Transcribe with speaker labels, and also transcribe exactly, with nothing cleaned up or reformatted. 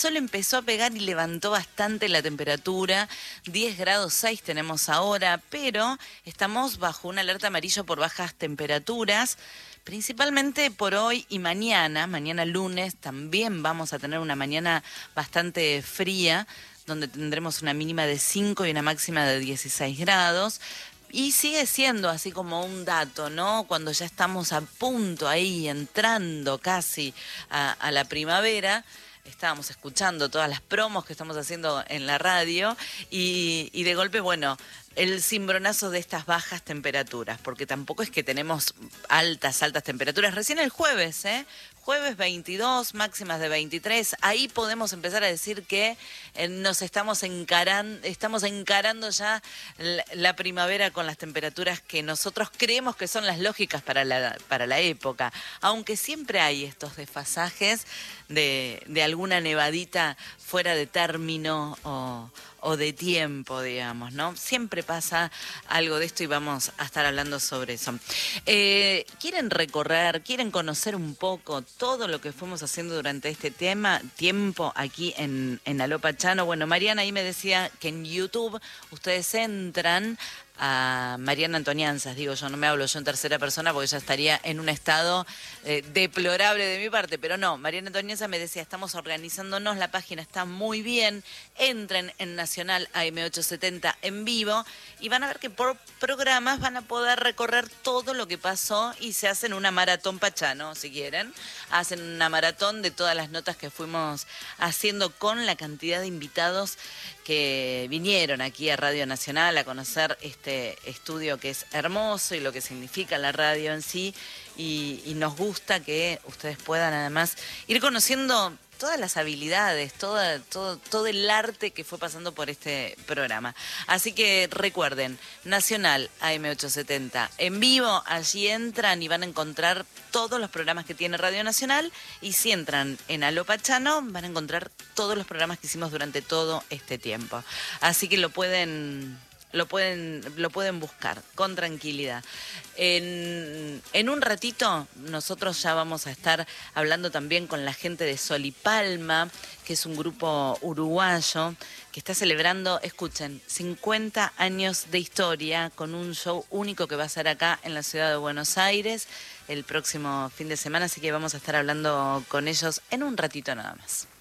Speaker 1: sol empezó a pegar y levantó bastante la temperatura. diez grados seis tenemos ahora, pero estamos bajo una alerta amarillo por bajas temperaturas. Principalmente por hoy y mañana, mañana lunes, también vamos a tener una mañana bastante fría, donde tendremos una mínima de cinco y una máxima de dieciséis grados. Y sigue siendo así como un dato, ¿no? Cuando ya estamos a punto ahí, entrando casi a, a la primavera. Estábamos escuchando todas las promos que estamos haciendo en la radio y, y de golpe, bueno, el cimbronazo de estas bajas temperaturas, porque tampoco es que tenemos altas, altas temperaturas. Recién el jueves, ¿eh? Jueves veintidós, máximas de veintitrés. Ahí podemos empezar a decir que eh, nos estamos encarando, estamos encarando ya la, la primavera con las temperaturas que nosotros creemos que son las lógicas para la, para la época. Aunque siempre hay estos desfasajes de, de alguna nevadita fuera de término o, o de tiempo, digamos, ¿no? Siempre pasa algo de esto y vamos a estar hablando sobre eso. Eh, ¿Quieren recorrer, quieren conocer un poco todo lo que fuimos haciendo durante este tema, tiempo aquí en, en Aló Pachano? Bueno, Mariana ahí me decía que en YouTube ustedes entran a Mariana Antonianzas, digo yo, no me hablo yo en tercera persona porque ya estaría en un estado eh, deplorable de mi parte, pero no, Mariana Antonianzas me decía, estamos organizándonos, la página está muy bien, entren en Nacional A M ochocientos setenta en vivo y van a ver que por programas van a poder recorrer todo lo que pasó y se hacen una maratón Pachano, si quieren, hacen una maratón de todas las notas que fuimos haciendo con la cantidad de invitados que vinieron aquí a Radio Nacional a conocer este estudio que es hermoso y lo que significa la radio en sí y, y nos gusta que ustedes puedan además ir conociendo todas las habilidades, toda, todo, todo el arte que fue pasando por este programa. Así que recuerden, Nacional A M ochocientos setenta en vivo, allí entran y van a encontrar todos los programas que tiene Radio Nacional y si entran en Aló Pachano van a encontrar todos los programas que hicimos durante todo este tiempo. Así que lo pueden... Lo pueden, lo pueden buscar con tranquilidad. En, en un ratito nosotros ya vamos a estar hablando también con la gente de Sol y Palma, que es un grupo uruguayo que está celebrando, escuchen, cincuenta años de historia con un show único que va a ser acá en la ciudad de Buenos Aires el próximo fin de semana, así que vamos a estar hablando con ellos en un ratito nada más.